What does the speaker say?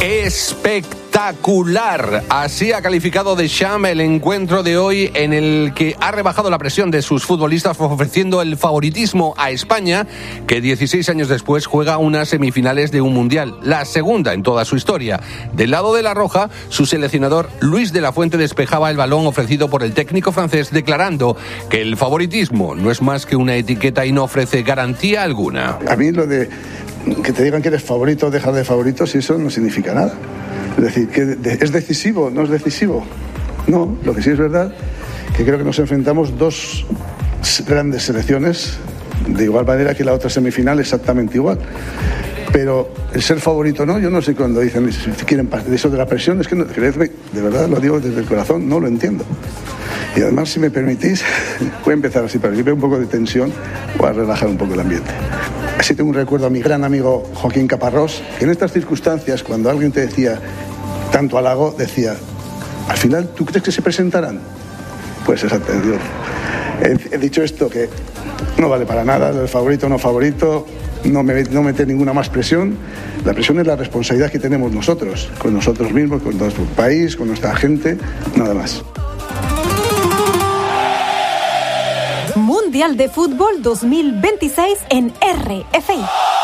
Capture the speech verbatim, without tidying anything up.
Espectacular. Así ha calificado Deschamps el encuentro de hoy, en el que ha rebajado la presión de sus futbolistas ofreciendo el favoritismo a España, que dieciséis años después juega unas semifinales de un mundial, la segunda en toda su historia. Del lado de la roja, su seleccionador Luis de la Fuente despejaba el balón ofrecido por el técnico francés, declarando que el favoritismo no es más que una etiqueta y no ofrece garantía alguna. A mí lo de que te digan que eres favorito o dejar de favorito, si eso no significa nada. Es decir, que es decisivo, no es decisivo. No, lo que sí es verdad, que creo que nos enfrentamos dos grandes selecciones, de igual manera que la otra semifinal exactamente igual. Pero el ser favorito no, yo no sé cuando dicen si quieren de eso de la presión, es que no, creedme, de verdad lo digo desde el corazón, no lo entiendo. Y además, si me permitís, voy a empezar así para que vea un poco de tensión, voy a relajar un poco el ambiente. Así tengo un recuerdo a mi gran amigo Joaquín Caparrós, que en estas circunstancias, cuando alguien te decía tanto halago, decía, al final, ¿tú crees que se presentarán? Pues exactamente, Dios. He, he dicho esto, que no vale para nada, el favorito o no favorito, no, me, no meter ninguna más presión. La presión es la responsabilidad que tenemos nosotros, con nosotros mismos, con nuestro país, con nuestra gente, nada más. Mundial de Fútbol dos mil veintiséis en R F I.